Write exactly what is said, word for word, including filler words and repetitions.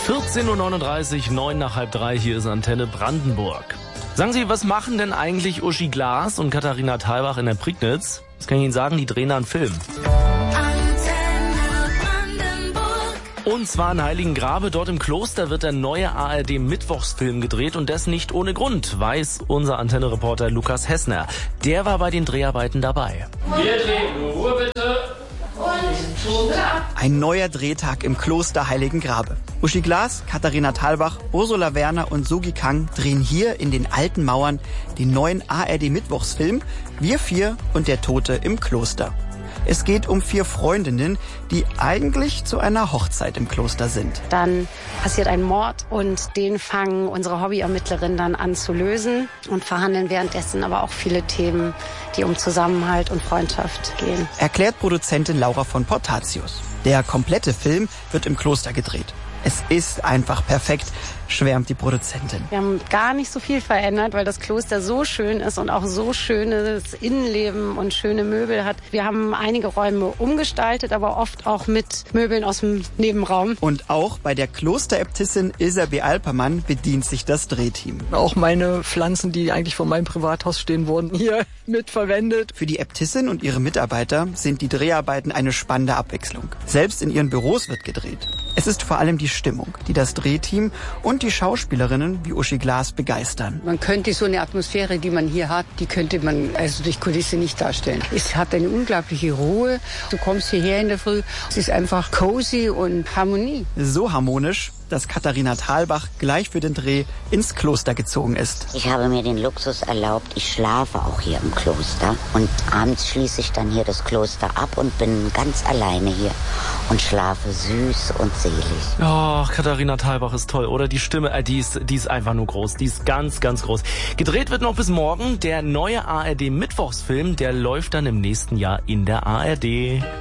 vierzehn Uhr neununddreißig, neun nach halb drei, hier ist Antenne Brandenburg. Sagen Sie, was machen denn eigentlich Uschi Glas und Katharina Thalbach in der Prignitz? Das kann ich Ihnen sagen, die drehen da einen Film. Und zwar in Heiligengrabe, dort im Kloster wird der neue A R D-Mittwochsfilm gedreht und das nicht ohne Grund, weiß unser Antenne-Reporter Lukas Hessner. Der war bei den Dreharbeiten dabei. Wir drehen, Ruhe bitte. Ein neuer Drehtag im Kloster Heiligengrabe. Uschi Glas, Katharina Thalbach, Ursula Werner und Sugi Kang drehen hier in den alten Mauern den neuen A R D-Mittwochsfilm Wir vier und der Tote im Kloster. Es geht um vier Freundinnen, die eigentlich zu einer Hochzeit im Kloster sind. Dann passiert ein Mord und den fangen unsere Hobbyermittlerinnen dann an zu lösen und verhandeln währenddessen aber auch viele Themen, die um Zusammenhalt und Freundschaft gehen. Erklärt Produzentin Laura von Portatius. Der komplette Film wird im Kloster gedreht. Es ist einfach perfekt, schwärmt die Produzentin. Wir haben gar nicht so viel verändert, weil das Kloster so schön ist und auch so schönes Innenleben und schöne Möbel hat. Wir haben einige Räume umgestaltet, aber oft auch mit Möbeln aus dem Nebenraum. Und auch bei der Klosteräbtissin Ilse B. Alpermann bedient sich das Drehteam. Auch meine Pflanzen, die eigentlich vor meinem Privathaus stehen, wurden hier mitverwendet. Für die Äbtissin und ihre Mitarbeiter sind die Dreharbeiten eine spannende Abwechslung. Selbst in ihren Büros wird gedreht. Es ist vor allem die Stimmung, die das Drehteam und die Schauspielerinnen wie Uschi Glas begeistern. Man könnte so eine Atmosphäre, die man hier hat, die könnte man also durch Kulisse nicht darstellen. Es hat eine unglaubliche Ruhe. Du kommst hierher in der Früh, es ist einfach cozy und Harmonie. So harmonisch, dass Katharina Thalbach gleich für den Dreh ins Kloster gezogen ist. Ich habe mir den Luxus erlaubt, ich schlafe auch hier im Kloster. Und abends schließe ich dann hier das Kloster ab und bin ganz alleine hier und schlafe süß und selig. Oh, Katharina Thalbach ist toll, oder? Die Stimme, äh, die ist, die ist einfach nur groß. Die ist ganz, ganz groß. Gedreht wird noch bis morgen. Der neue A R D-Mittwochsfilm, der läuft dann im nächsten Jahr in der A R D.